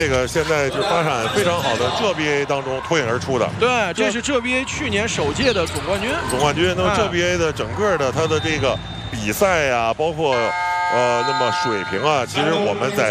这个现在就发展非常好的浙BA当中脱颖而出的。 对，这是浙BA去年首届的总冠军。 总冠军，那么浙BA的整个的它的这个比赛呀，包括那么水平啊，其实我们在